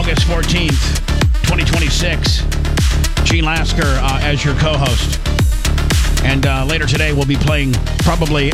August 14th, 2026. Gene Lasker as your co-host. And later today, we'll be playing probably,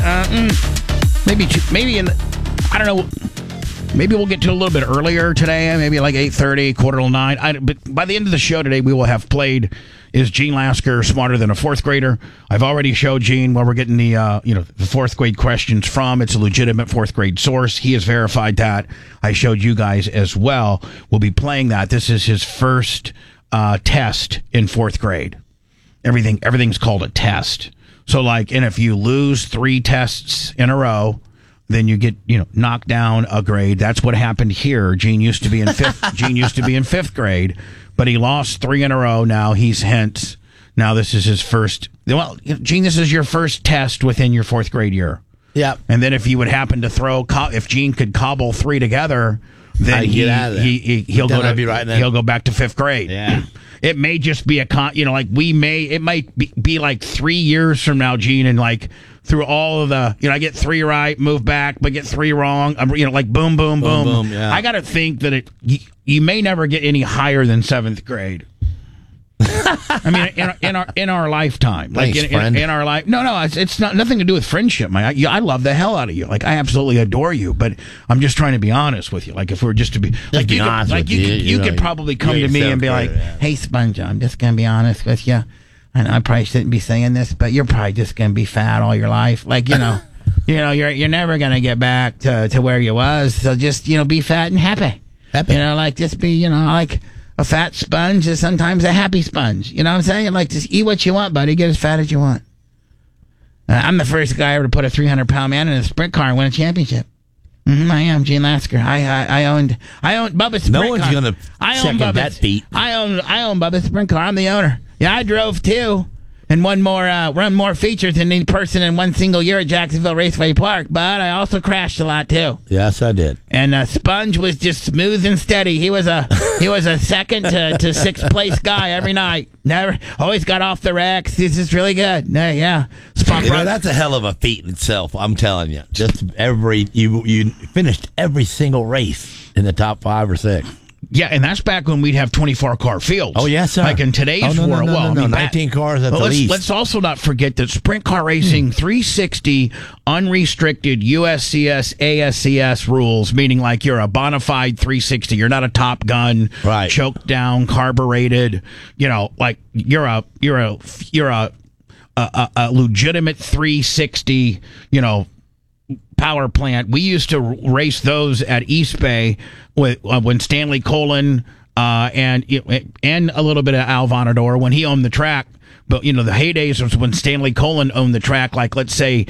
maybe in, I don't know, maybe we'll get to a little bit earlier today, maybe like 8:30, 8:45. But by the end of the show today, we will have played Is Gene Lasker Smarter Than a Fourth Grader? I've already showed Gene where we're getting the fourth grade questions from. It's a legitimate fourth grade source. He has verified that. I showed you guys as well. We'll be playing that. This is his first test in fourth grade. Everything's called a test. So and if you lose 3 tests in a row, then you get, knocked down a grade. That's what happened here. Gene used to be in fifth grade, but he lost 3 in a row. Now now this is his first. Well, Gene, this is your first test within your fourth grade year. Yeah. And then if you would happen to if Gene could cobble 3 together, then he'll go back to fifth grade. Yeah. It may just be it might be like 3 years from now, Gene, and through all of the, I get 3 right, move back, but get 3 wrong. Boom, boom, boom. Yeah. I got to think that you may never get any higher than 7th grade. I mean, in our lifetime, Thanks, in our life. No, it's not nothing to do with friendship, man. I love the hell out of you. I absolutely adore you. But I'm just trying to be honest with you. If we're just to be you could probably come to me and be like, "Hey, Sponge, I'm just gonna be honest with you. And I probably shouldn't be saying this, but you're probably just gonna be fat all your life. You're never gonna get back to where you was. So just be fat and happy. Just be a fat sponge is sometimes a happy sponge. You know what I'm saying? Just eat what you want, buddy. Get as fat as you want. I'm the first guy ever to put a 300-pound man in a sprint car and win a championship. I am Gene Lasker. I owned Bubba's sprint car. No one's gonna second that beat. I own Bubba's sprint car. I'm the owner. Yeah, I drove 2 and run more features than any person in one single year at Jacksonville Raceway Park. But I also crashed a lot too. Yes, I did. And Sponge was just smooth and steady. He was a second to sixth place guy every night. Never always got off the wrecks. He's just really good. Yeah. That's a hell of a feat in itself. I'm telling you. Just you finished every single race in the top 5 or 6. Yeah, and that's back when we'd have 24-car fields. Oh, yes, sir. In today's world. No, 19 cars at the least. Let's also not forget that sprint car racing 360 unrestricted USCS, ASCS rules, meaning you're a bona fide 360. You're not a Top Gun, right? Choked down, carbureted. You're a legitimate 360. Power plant. We used to race those at East Bay when Stanley Colon and a little bit of Al Vonador when he owned the track. But the heydays was when Stanley Colon owned the track, let's say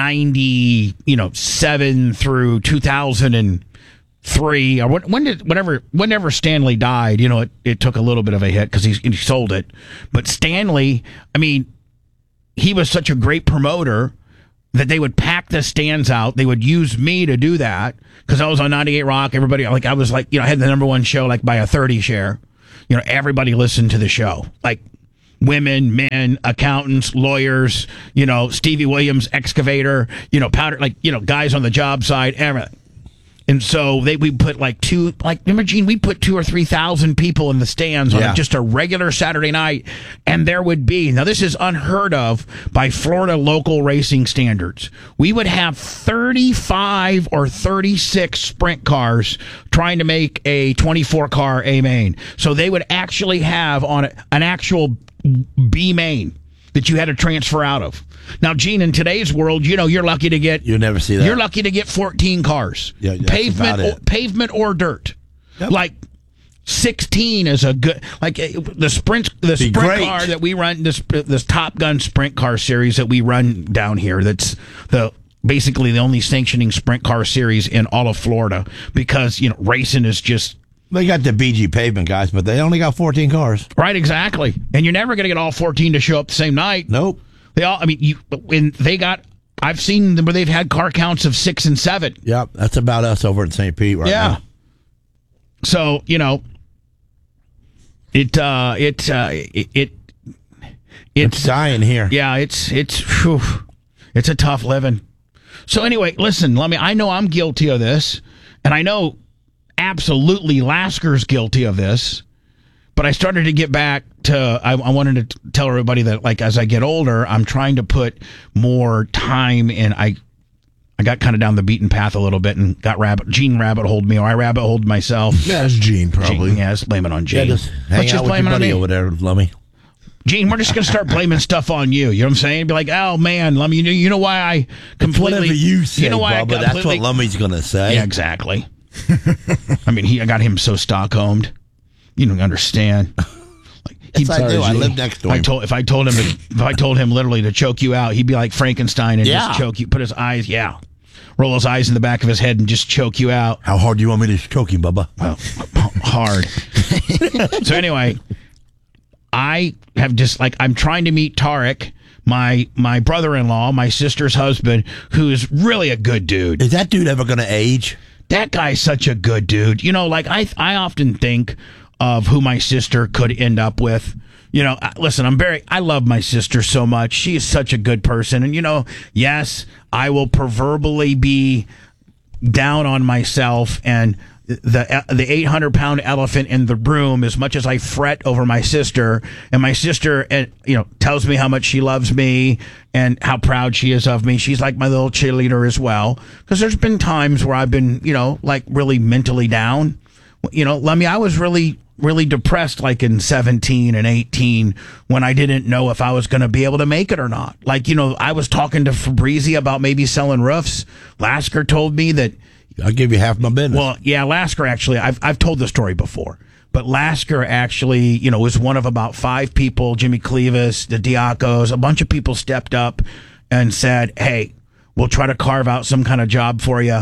97 through 2003 or whenever Stanley died. It took a little bit of a hit because he sold it. But Stanley, he was such a great promoter that they would pack the stands out. They would use me to do that because I was on 98 Rock. Everybody, I was I had the number 1 show by a 30 share. Everybody listened to the show. Women, men, accountants, lawyers, Stevie Williams, excavator, powder, guys on the job site, everything. And so we put remember, Gene, we put 2,000 or 3,000 people in the stands on just a regular Saturday night. And there would be, now this is unheard of by Florida local racing standards. We would have 35 or 36 sprint cars trying to make a 24-car A main. So they would actually have on an actual B main that you had to transfer out of. Now, Gene, in today's world, you're lucky to get... You'll never see that. You're lucky to get 14 cars. Yeah, pavement or dirt. Yep. 16 is a good... the sprint car that we run, this Top Gun sprint car series that we run down here, that's basically the only sanctioning sprint car series in all of Florida because, racing is just... They got the BG pavement guys, but they only got 14 cars. Right, exactly. And you're never going to get all 14 to show up the same night. Nope. They all, I've seen them where they've had car counts of 6 and 7. Yep, that's about us over in St. Pete right now. So, it's dying here. Yeah, it's a tough living. So anyway, listen, I know I'm guilty of this, and I know absolutely Lasker's guilty of this. But I started to get back to, I wanted to tell everybody that, like, as I get older, I'm trying to put more time in. I got kind of down the beaten path a little bit and got Gene rabbit holed me, or I rabbit holed myself. Yeah, it's Gene, probably. Yeah, let's blame it on Gene. Yeah, just hang out with your buddy over there, Lummy. Gene, we're just going to start blaming stuff on you. You know what I'm saying? Be like, oh, man, Lummy, you know why I completely... Whatever you say, you know why Bubba, that's what Lummy's going to say. Yeah, exactly. I mean, I got him so Stockholmed. You don't understand. Like, yes, I do. I live next to him. If I told him literally to choke you out, he'd be like Frankenstein and just choke you. Put his eyes, roll his eyes in the back of his head and just choke you out. How hard do you want me to choke you, Bubba? Well, hard. So anyway, I have just, like, I'm trying to meet Tarek, my brother-in-law, my sister's husband, who is really a good dude. Is that dude ever going to age? That guy's such a good dude. You know, like, I often think of who my sister could end up with. You know, listen, I love my sister so much. She is such a good person. And, you know, yes, I will proverbially be down on myself and the 800-pound elephant in the room, as much as I fret over my sister, and my sister, you know, tells me how much she loves me and how proud she is of me. She's like my little cheerleader as well. Because there's been times where I've been, you know, like, really mentally down. You know, Lummy, I was really depressed, like in 17 and 18, when I didn't know if I was going to be able to make it or not. Like, you know, I was talking to Fabrizi about maybe selling roofs. Lasker told me that... I'll give you half my business. Well, yeah, Lasker actually, I've told the story before, but Lasker actually, you know, was one of about 5 people, Jimmy Clevis, the Diacos, a bunch of people stepped up and said, hey, we'll try to carve out some kind of job for you.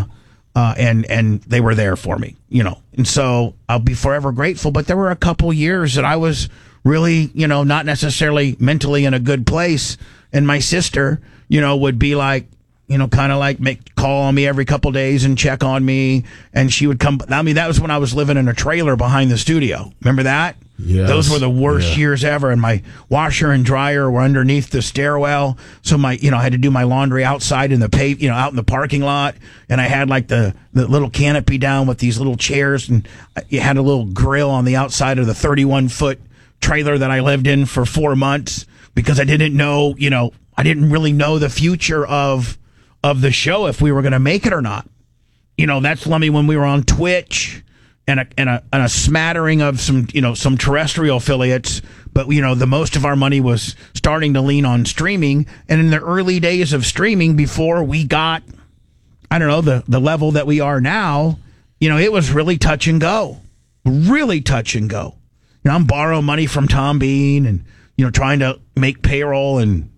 And they were there for me, you know. And so I'll be forever grateful. But there were a couple years that I was really, you know, not necessarily mentally in a good place. And my sister, you know, would be like, you know, kind of like call on me every couple days and check on me. And she would come. I mean, that was when I was living in a trailer behind the studio. Remember that? Yes. Those were the worst years ever. And my washer and dryer were underneath the stairwell. So I had to do my laundry outside in the out in the parking lot. And I had like the little canopy down with these little chairs. And you had a little grill on the outside of the 31-foot trailer that I lived in for 4 months, because I didn't know, you know, I didn't really know the future of the show, if we were going to make it or not. You know, that's, Lummy, when we were on Twitch and a smattering of some terrestrial affiliates, but, you know, the most of our money was starting to lean on streaming. And in the early days of streaming, before we got, I don't know, the level that we are now, you know, it was really touch and go. Really touch and go. You know, I'm borrowing money from Tom Bean and, you know, trying to make payroll, and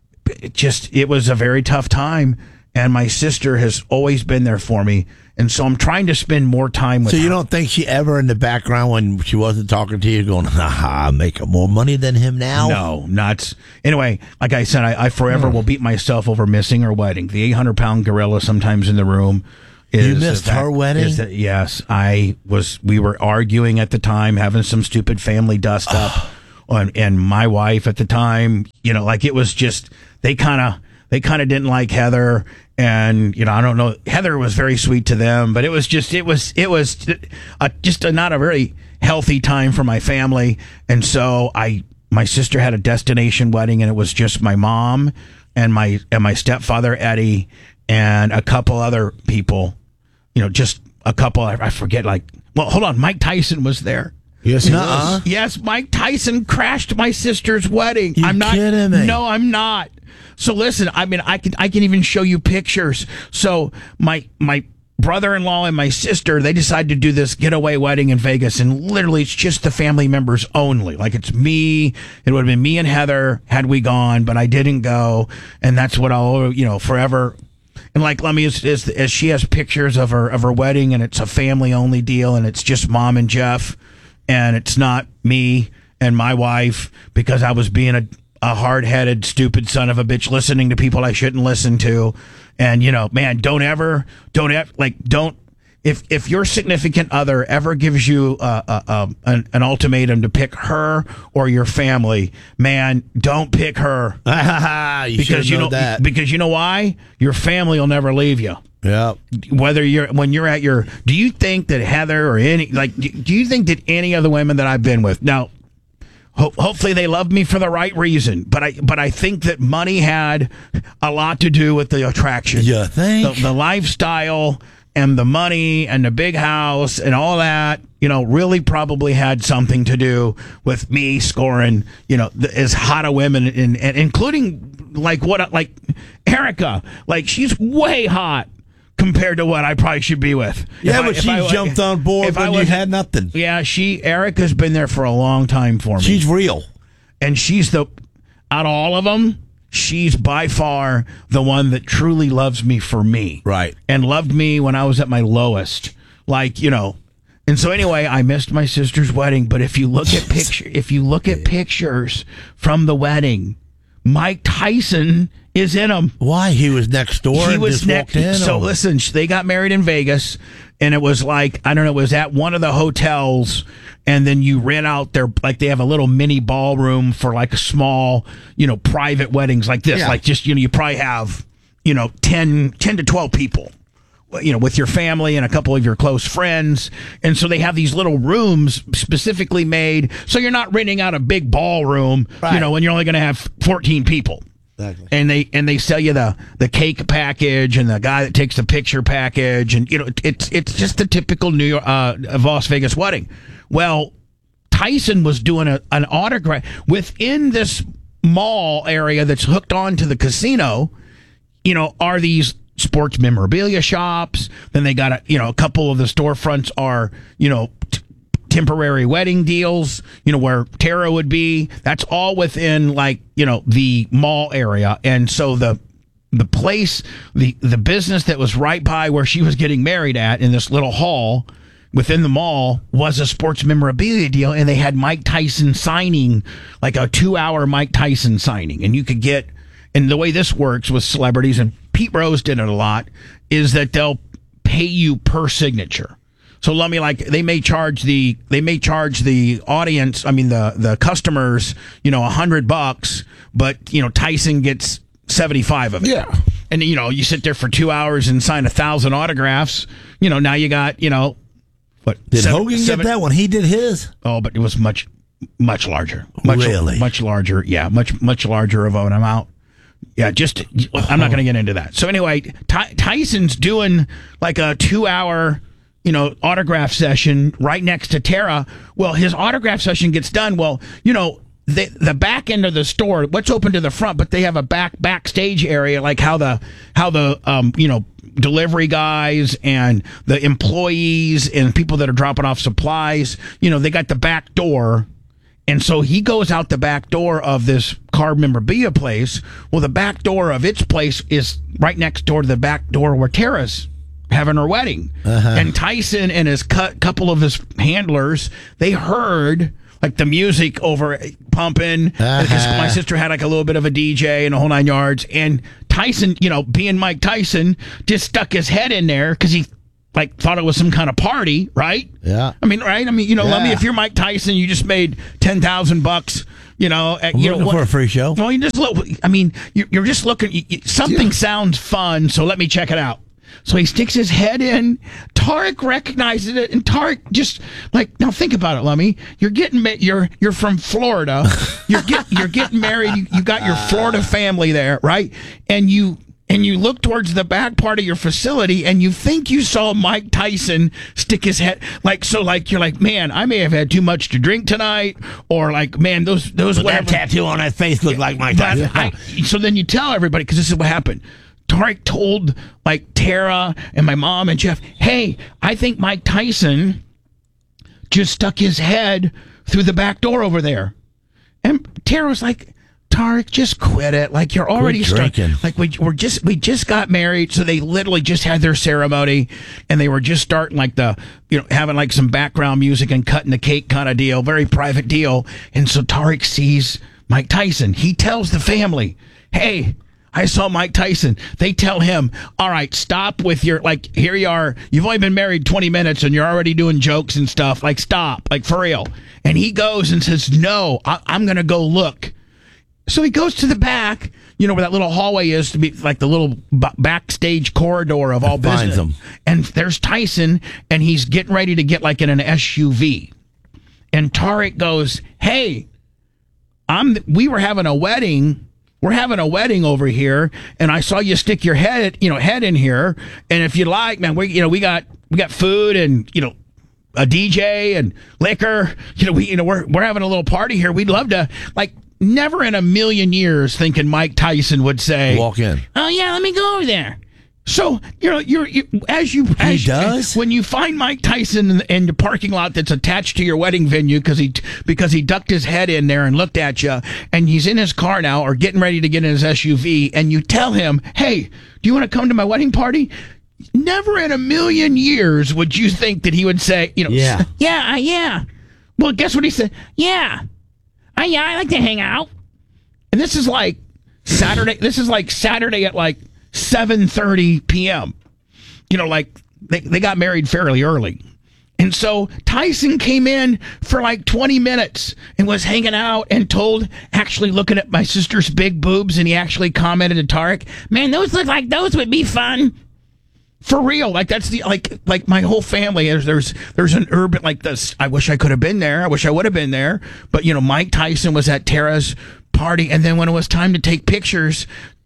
it was a very tough time. And my sister has always been there for me. And so I'm trying to spend more time with her. So you don't think she ever in the background, when she wasn't talking to you, going, I'm making more money than him now? No, not. Anyway, like I said, I forever will beat myself over missing her wedding. The 800-pound gorilla sometimes in the room. You missed her wedding? Yes. We were arguing at the time, having some stupid family dust up. And my wife at the time, you know, like, it was just, they kind of didn't like Heather. And, you know, I don't know, Heather was very sweet to them, but it was just not a very healthy time for my family. And so my sister had a destination wedding, and it was just my mom and my stepfather, Eddie, and a couple other people, you know, just a couple, I forget, like, well, hold on, Mike Tyson was there. Yes, he was. Yes, Mike Tyson crashed my sister's wedding. I'm not kidding me. No, I'm not. So listen, I mean, I can even show you pictures. So my brother-in-law and my sister, they decided to do this getaway wedding in Vegas, and literally it's just the family members only. Like, it's me. It would have been me and Heather had we gone, but I didn't go, and that's what I'll, you know, forever. And like, let me, as she has pictures of her wedding, and it's a family only deal, and it's just Mom and Jeff, and it's not me and my wife, because I was being a hard-headed, stupid son of a bitch, listening to people I shouldn't listen to. And, you know, man, if your significant other ever gives you an ultimatum to pick her or your family, man, don't pick her. Because you know that. Because you know why? Your family will never leave you. Yeah. Whether when you're at your, do you think that Heather or do you think that any of the women that I've been with now, hopefully they love me for the right reason, but I think that money had a lot to do with the attraction. You think? The lifestyle and the money and the big house and all that, really probably had something to do with me scoring, as hot a women and including like Erica, like she's way hot compared to what I probably should be with. Yeah, but she jumped on board when you had nothing. Yeah, Erica's been there for a long time for me. She's real. And she's out of all of them, she's by far the one that truly loves me for me. Right. And loved me when I was at my lowest. And so anyway, I missed my sister's wedding, but if you look at pictures from the wedding, Mike Tyson is in them. Why? He was next door. He was next. So listen, they got married in Vegas, and it was like, I don't know, it was at one of the hotels, and then you rent out they have a little mini ballroom for like a small, private weddings like this. Yeah. Like just, you probably have, 10 to 12 people, with your family and a couple of your close friends. And so they have these little rooms specifically made so you're not renting out a big ballroom, right, when you're only going to have 14 people. Exactly. And they sell you the cake package and the guy that takes the picture package, and it's just the typical New York Las Vegas wedding. Well, Tyson was doing an autograph within this mall area that's hooked on to the casino. Are these sports memorabilia shops? Then they got a couple of the storefronts are temporary wedding deals, where Tara would be. That's all within the mall area. And so the place, the business that was right by where she was getting married at in this little hall within the mall was a sports memorabilia deal. And they had Mike Tyson signing, like a 2-hour Mike Tyson signing. And you could get, and the way this works with celebrities, and Pete Rose did it a lot, is that they'll pay you per signature. So let me they may charge the audience, the customers, $100, but Tyson gets 75 of it. Yeah. And you sit there for 2 hours and sign 1,000 autographs. Now you got, what? Did Hogan get that when he did his? Oh, but it was much larger. Really? Much larger. Yeah, much larger of an amount. Yeah, I'm not going to get into that. So anyway, Tyson's doing like a 2-hour, autograph session right next to Tara. Well, his autograph session gets done. Well, the back end of the store, what's open to the front, but they have a backstage area, like how the delivery guys and the employees and people that are dropping off supplies, they got the back door. And so he goes out the back door of this car memorabilia place. Well, the back door of its place is right next door to the back door where Tara's having her wedding. Uh-huh. And Tyson and his couple of his handlers, they heard like the music over pumping. Uh-huh. Because my sister had like a little bit of a DJ and a whole 9 yards. And Tyson, being Mike Tyson, just stuck his head in there because he thought it was some kind of party, right? Yeah. Right? Let me, if you're Mike Tyson, you just made $10,000, for a free show. Well, you just look. You're just looking. Something sounds fun, so let me check it out. So he sticks his head in. Tarek recognizes it, and Tarek just now think about it, Lummy. You're getting you're from Florida. You're getting married. You got your Florida family there, right? And you look towards the back part of your facility, and you think you saw Mike Tyson stick his head you're like, man, I may have had too much to drink tonight, or man, those that tattoo on that face looked like Mike Tyson. So then you tell everybody, because this is what happened. Tarek told Tara and my mom and Jeff, hey, I think Mike Tyson just stuck his head through the back door over there. And Tara was like, Tarek, just quit it. You're already drinking. We just got married, so they literally just had their ceremony, and they were just starting having some background music and cutting the cake kind of deal, very private deal. And so Tarek sees Mike Tyson. He tells the family, hey, I saw Mike Tyson. They tell him, all right, stop with your, here you are. You've only been married 20 minutes and you're already doing jokes and stuff. Stop, for real. And he goes and says, no, I'm going to go look. So he goes to the back, you know, where that little hallway is to be like the little backstage corridor of all Finds business. them. And there's Tyson, and he's getting ready to get like in an SUV. And Tarek goes, "Hey, we were having a wedding. We're having a wedding over here, and I saw you stick your head in here. And if you like, man, we got food and a DJ and liquor. We're having a little party here. We'd love to like." Never in a million years thinking Mike Tyson would say, Walk in. "Oh yeah, let me go over there." So when you find Mike Tyson in the parking lot that's attached to your wedding venue because he ducked his head in there and looked at you, and he's in his car now or getting ready to get in his SUV, and you tell him, "Hey, do you want to come to my wedding party?" Never in a million years would you think that he would say, yeah. Well, guess what he said? Yeah. Yeah, I like to hang out. And this is like Saturday. This is like Saturday at like 7:30 p.m. Like they got married fairly early. And so Tyson came in for like 20 minutes and was hanging out and actually looking at my sister's big boobs, and he actually commented to Tarek, "Man, those look like those would be fun." For real, like that's the like my whole family. There's an urban like this. I wish I could have been there. I wish I would have been there. But Mike Tyson was at Tara's party, and then when it was time to take pictures,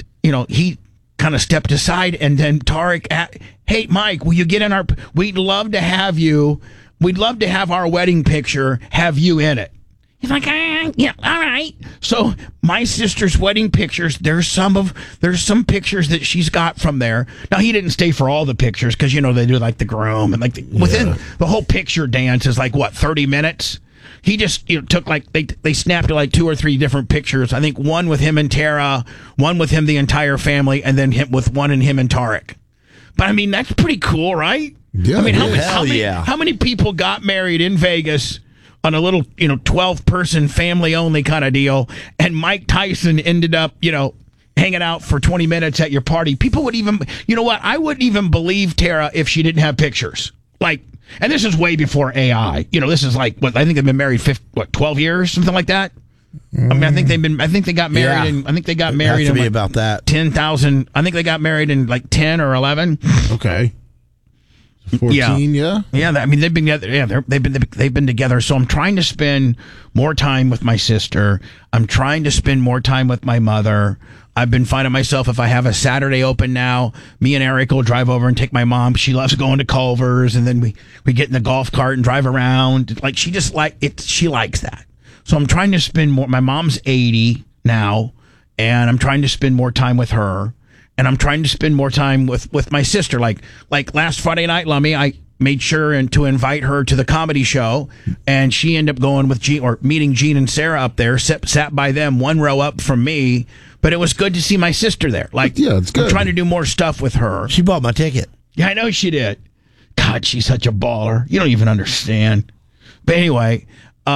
he kind of stepped aside, and then Tarek, "Hey Mike, will you get in our? We'd love to have you. We'd love to have our wedding picture. Have you in it?" He's like, "Yeah, all right." So my sister's wedding pictures, there's some pictures that she's got from there. Now he didn't stay for all the pictures because they do like the groom and like within the whole picture dance is like what 30 minutes. He just took like they snapped like 2 or 3 different pictures. I think one with him and Tara, one with him the entire family, and then him with one and him and Tarek. But I mean that's pretty cool, right? Yeah. I mean how many people got married in Vegas on a little, 12-person family-only kind of deal, and Mike Tyson ended up, hanging out for 20 minutes at your party? People would even, I wouldn't even believe Tara if she didn't have pictures. Like, and this is way before AI. This is like, I think they've been married 12 years, something like that. I mean, I think they got married, Yeah. I think they got It married has to in be like about that. 10,000. I think they got married in like 10 or 11. Okay. 14, yeah. Yeah, I mean they've been together. Yeah, they've been together. So I'm trying to spend more time with my sister. I'm trying to spend more time with my mother. I've been finding myself, if I have a Saturday open now, me and Eric will drive over and take my mom. She loves going to Culver's, and then we get in the golf cart and drive around. Like she just she likes that. So I'm trying to spend more. My mom's 80 now, and I'm trying to spend more time with her. And I'm trying to spend more time with my sister. Like last Friday night, Lummy, I made sure to invite her to the comedy show, and she ended up going with meeting Gene and Sarah up there. Sat by them, 1 row up from me. But it was good to see my sister there. Like, yeah, it's good. I'm trying to do more stuff with her. She bought my ticket. Yeah, I know she did. God, she's such a baller. You don't even understand. But anyway,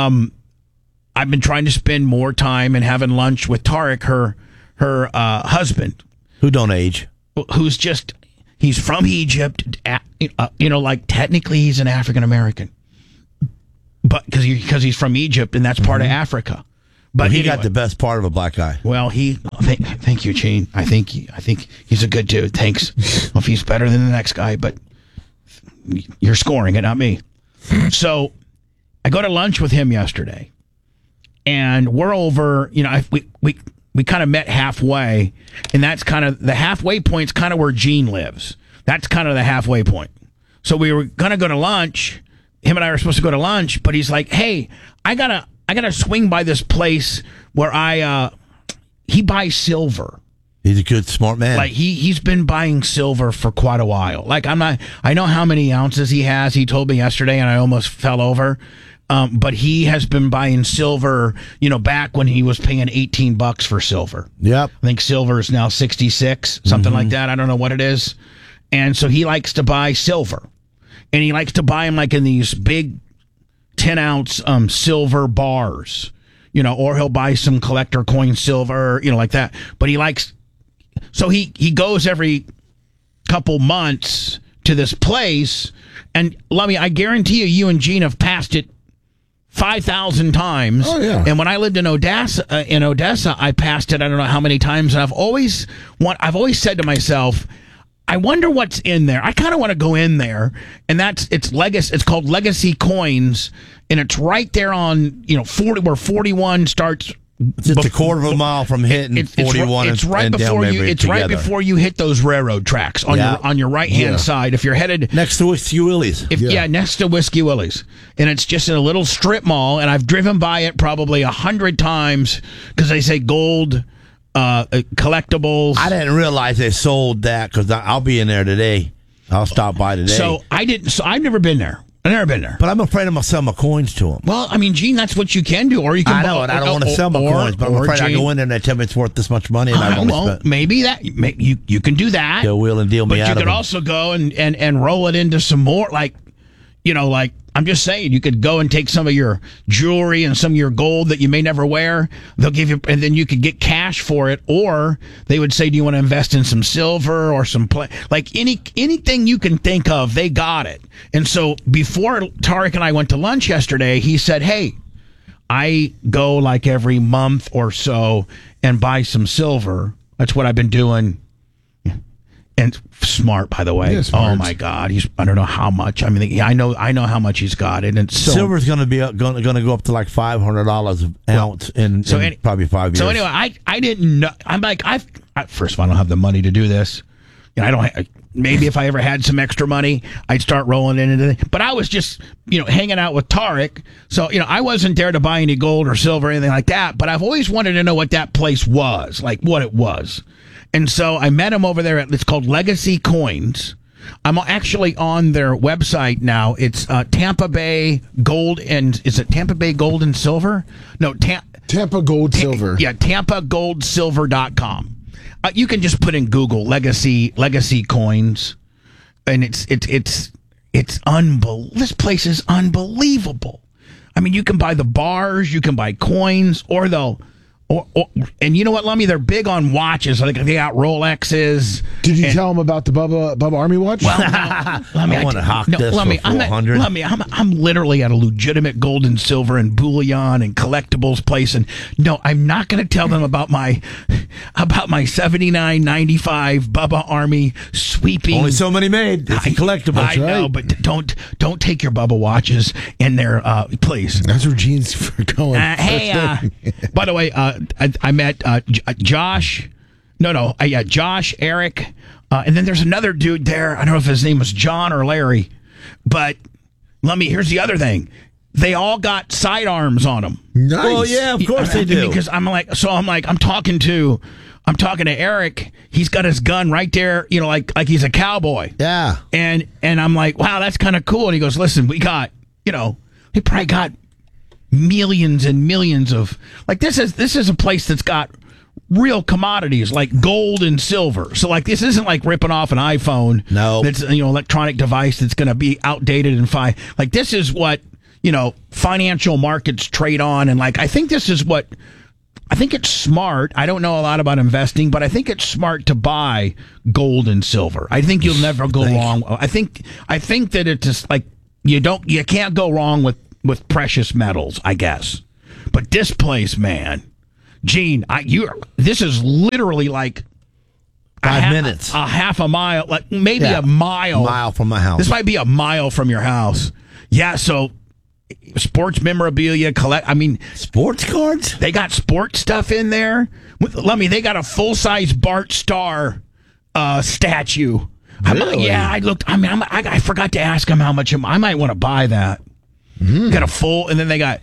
I've been trying to spend more time and having lunch with Tarek, her husband. Who don't age. He's from Egypt, like technically he's an African American, but because he's from Egypt and that's part of Africa. But he got the best part of a black guy. Well, thank you, Gene. I think he's a good dude. Thanks. Well, if he's better than the next guy, but you're scoring it, not me. So I go to lunch with him yesterday, and we're over. We kind of met halfway, and that's kind of the halfway point's kind of where Gene lives. That's kind of the halfway point. So we were gonna go to lunch. Him and I were supposed to go to lunch, but he's like, "Hey, I gotta swing by this place where he buys silver." He's a good, smart man. Like he's been buying silver for quite a while. Like I know how many ounces he has. He told me yesterday, and I almost fell over. But he has been buying silver, back when he was paying $18 for silver. Yep. I think silver is now 66, something like that. I don't know what it is. And so he likes to buy silver. And he likes to buy them like in these big 10-ounce silver bars, or he'll buy some collector coin silver, like that. But he likes, so he goes every couple months to this place. And Lummy, I guarantee you and Gene have passed it 5,000 times. Oh, yeah. And when I lived in Odessa, I passed it I don't know how many times, and I've always said to myself, I wonder what's in there. I kind of want to go in there, and it's called Legacy Coins, and it's right there on 40 where 41 starts. It's just a quarter of a mile from hitting 41 it's right and before down you. It's right before you hit those railroad tracks on your right hand side. If you're headed next to Whiskey Willie's, next to Whiskey Willie's, and it's just in a little strip mall. And I've driven by it probably 100 times because they say gold collectibles. I didn't realize they sold that because I'll be in there today. I'll stop by today. So I've never been there. I've never been there. But I'm afraid I'm going to sell my coins to them. Well, I mean, Gene, that's what you can do. Or you can I know, and I don't want to sell my coins, but I'm afraid I go in there and they tell me it's worth this much money. And I won't maybe you can do that. Go wheel and deal me out of But you them. could also go and roll it into some more, like I'm just saying, you could go and take some of your jewelry and some of your gold that you may never wear. They'll give you, and then you could get cash for it. Or they would say, do you want to invest in some silver or some anything you can think of? They got it. And so before Tarek and I went to lunch yesterday, he said, hey, I go like every month or so and buy some silver. That's what I've been doing. And smart, by the way. Yeah, smart. Oh my God, I don't know how much. I mean, I know how much he's got, and it's so silver's going to be going to go up to like $500 an ounce in probably 5 years. So anyway, I didn't know. I'm like, first of all, I don't have the money to do this. I don't. Maybe if I ever had some extra money, I'd start rolling it into it. But I was just hanging out with Tarek, so I wasn't there to buy any gold or silver or anything like that. But I've always wanted to know what that place was, like what it was. And so I met him over there. It's called Legacy Coins. I'm actually on their website now. It's Tampa Bay Gold and is it Tampa Bay Gold and Silver? No, Tampa Gold Silver. Yeah, TampaGoldSilver.com. You can just put in Google Legacy Coins, and it's unbelievable. This place is unbelievable. I mean, you can buy the bars, you can buy coins, or and you know what, Lummy? They're big on watches. Like they got Rolexes. Did you tell them about the Bubba Army watch? Well, Lummy, I want to hawk this Lummy, for $400. Lummy, I'm literally at a legitimate gold and silver and bullion and collectibles place, and no, I'm not going to tell them about my $79.95 Bubba Army sweeping. Only so many made. It's collectible. I know, but don't take your Bubba watches in there, please. That's where Gene's going. Hey, by the way, I met Josh. Josh, Eric, and then there's another dude there. I don't know if his name was John or Larry, but here's the other thing. They all got sidearms on them. Nice. Well, yeah, of course they do. Because I'm talking to Eric. He's got his gun right there, like he's a cowboy. Yeah. And I'm like, wow, that's kind of cool. And he goes, listen, we got, he probably got millions and millions of this is a place that's got real commodities like gold and silver. So this isn't like ripping off an iPhone. No, that's electronic device that's going to be outdated and fine. This is what financial markets trade on, and I think this is what I think it's smart. I don't know a lot about investing, but I think it's smart to buy gold and silver. I think you'll never go wrong. I think that it's just you can't go wrong with precious metals, I guess. But this place, man, Gene, this is literally like 5 minutes, a half a mile, maybe a mile from my house. This might be a mile from your house. Yeah, so sports memorabilia, sports cards. They got sports stuff in there. They got a full size Bart Starr statue. Really? I looked. I forgot to ask him how much. I might want to buy that. Got a full, and then they got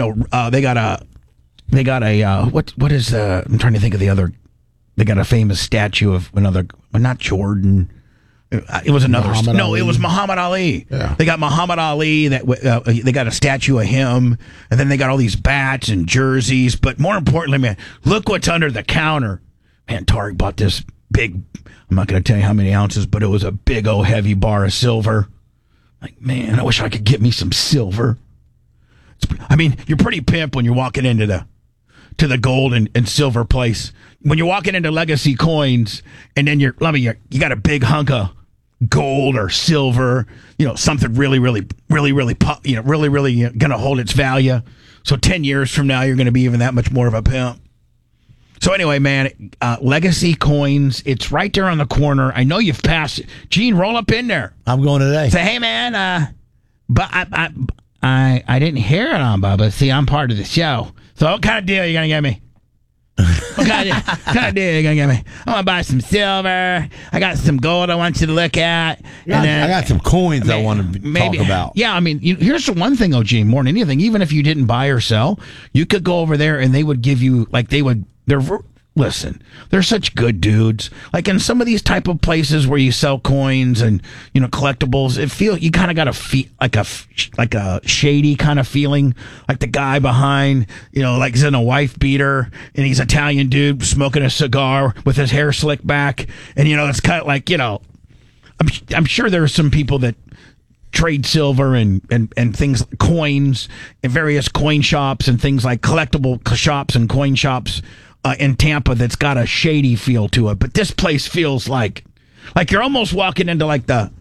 what is I'm trying to think of the other. They got a famous statue of another, not Jordan. It was another. It was Muhammad Ali. Yeah. They got Muhammad Ali. That they got a statue of him, and then they got all these bats and jerseys. But more importantly, man, look what's under the counter. Man, Tarek bought this big. I'm not going to tell you how many ounces, but it was a big old heavy bar of silver. Man, I wish I could get me some silver. You're pretty pimp when you're walking into the gold and silver place. When you're walking into Legacy Coins, and then you got a big hunk of gold or silver, something really, really, really, really, really, really going to hold its value. So 10 years from now, you're going to be even that much more of a pimp. So anyway, man, Legacy Coins, it's right there on the corner. I know you've passed it. Gene, roll up in there. I'm going today. Say, hey, man, but I didn't hear it on Bubba. See, I'm part of the show. So what kind of deal are you going to get me? What kind of deal are you going to get me? I want to buy some silver. I got some gold I want you to look at. And then, I got some coins I want to talk about. Yeah, I mean, here's the one thing, Gene, more than anything, even if you didn't buy or sell, you could go over there and they would give you, listen, they're such good dudes. Like in some of these type of places where you sell coins and collectibles, you kind of got a feel like a shady kind of feeling. Like the guy behind, like he's in a wife beater and he's Italian dude smoking a cigar with his hair slicked back, and it's kind of like I'm sure there are some people that trade silver and things, coins, in various coin shops and things like collectible shops and coin shops in Tampa that's got a shady feel to it. But this place feels like you're almost walking into like the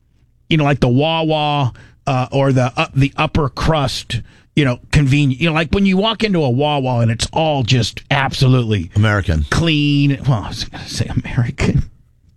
Wawa or the upper crust, convenient. Like when you walk into a Wawa and it's all just absolutely American, clean. Well, I was going to say American.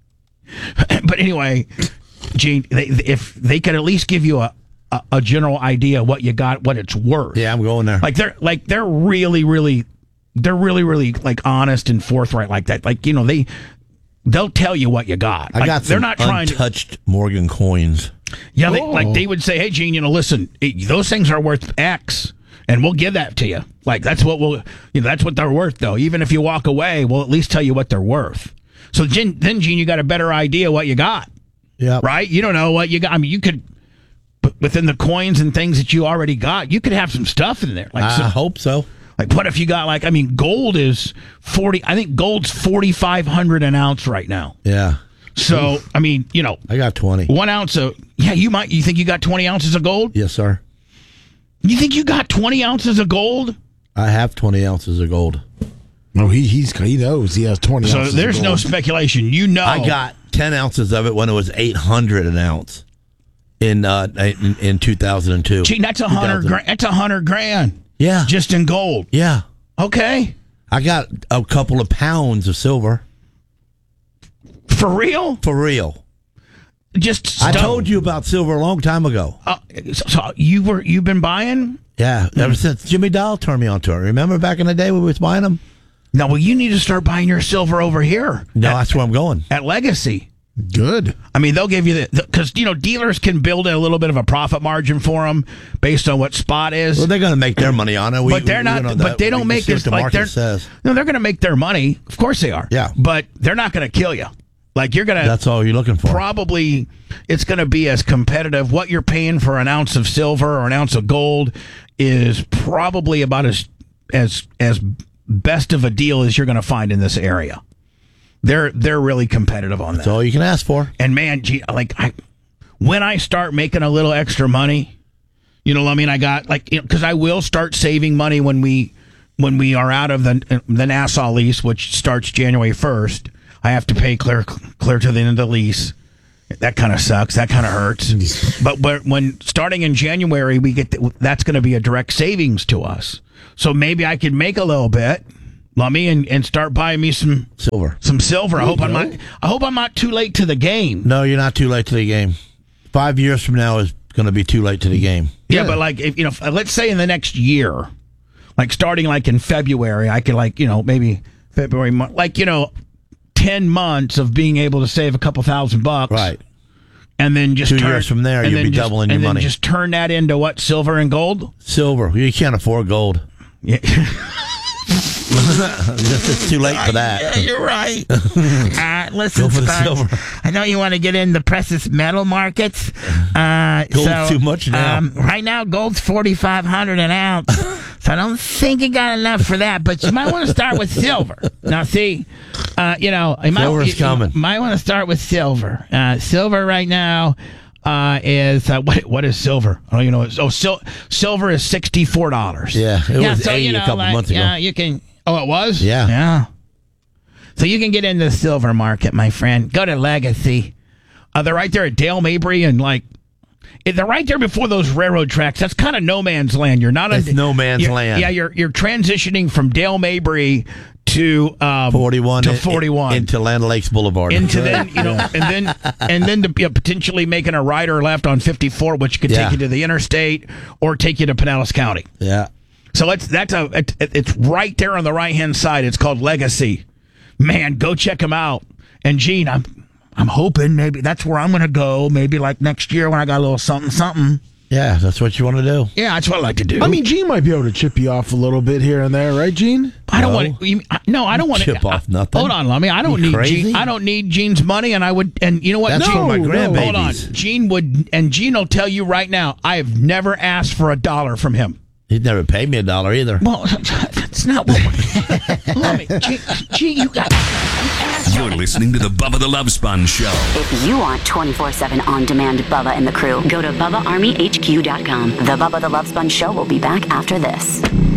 But anyway, Gene, if they could at least give you a general idea what you got, what it's worth. Yeah, I'm going there. They're really, really, like honest and forthright like that. Like, they'll tell you what you got. I got some they're not trying untouched Morgan coins. Yeah, they would say, hey, Gene, listen, those things are worth X, and we'll give that to you. Like, that's what that's what they're worth, though. Even if you walk away, we'll at least tell you what they're worth. So Gene, you got a better idea what you got. Yeah. Right? You don't know what you got. I mean, you could, within the coins and things that you already got, you could have some stuff in there. I hope so. Like, what if you got, gold is 40, I think gold's 4,500 an ounce right now. Yeah. So, I mean, I got 20. 1 ounce of, you think you got 20 ounces of gold? Yes, sir. You think you got 20 ounces of gold? I have 20 ounces of gold. No, he knows he has 20 ounces. So there's no speculation. I got 10 ounces of it when it was 800 an ounce in 2002. Gee, that's $100 grand. Yeah. Just in gold. Yeah. Okay. I got a couple of pounds of silver. For real? For real. I told you about silver a long time ago. So you've been buying? Yeah, ever since Jimmy Dahl turned me onto it. Remember back in the day when we was buying them? No, well, you need to start buying your silver over here. No, that's where I'm going. At Legacy. Good. I mean, they'll give you because dealers can build a little bit of a profit margin for them based on what spot is. Well, they're going to make their money on it. But they're not. But they don't make it the like market says. No, they're going to make their money. Of course they are. Yeah. But they're not going to kill you. Like you're going to. That's all you're looking for. Probably, it's going to be as competitive. What you're paying for an ounce of silver or an ounce of gold is probably about as best of a deal as you're going to find in this area. They're really competitive on that. That's all you can ask for. And man, when I start making a little extra money, I got because I will start saving money when we are out of the Nassau lease, which starts January 1st. I have to pay clear to the end of the lease. That kind of sucks. That kind of hurts. But when starting in January, we get that's going to be a direct savings to us. So maybe I could make a little bit, Lummy, and start buying me some silver. I hope I'm not too late to the game. No, you're not too late to the game. 5 years from now is going to be too late to the game. Yeah, but if let's say in the next year, starting in February, I could maybe February, 10 months of being able to save a couple $1,000, right? And then just 2 years from there, you'll be doubling your money. And then just turn that into what? Silver and gold? Silver. You can't afford gold. Yeah. It's too late for that. Yeah, you're right. Listen, go for the silver. I know you want to get in the precious metal markets. Gold's too much now. Right now, gold's $4,500 an ounce. So I don't think you got enough for that, but you might want to start with silver. Now, see, silver's coming. You might want to start with silver. Silver right now is what is silver? I don't even know. Silver is $64. Yeah, it was $80 a couple months ago. Yeah, you can. Oh, it was? Yeah. So you can get into the silver market, my friend. Go to Legacy. They're right there at Dale Mabry and they're right there before those railroad tracks. That's kind of no man's land. You're not. It's no man's land. Yeah, you're transitioning from Dale Mabry to 41 to 41 into Land Lakes Boulevard. Into then and then to potentially making a right or left on 54, which could take you to the interstate or take you to Pinellas County. Yeah. So it's right there on the right hand side. It's called Legacy. Man, go check them out. And Gene, I'm hoping maybe that's where I'm going to go. Maybe like next year when I got a little something. Yeah, that's what you want to do. Yeah, that's what I like to do. I mean, Gene might be able to chip you off a little bit here and there, right, Gene? I don't want to. No, I don't want to chip off nothing. Hold on, Lummy. I don't need Gene. I don't need Gene's money, and you know what? That's for my grandbabies. Hold on, Gene will tell you right now. I have never asked for $1 from him. He'd never paid me $1 either. Well, that's not what. Lummy, Gene, you got. You're listening to the Bubba the Love Sponge Show. If you want 24/7 on-demand Bubba and the crew, go to BubbaArmyHQ.com. The Bubba the Love Sponge Show will be back after this.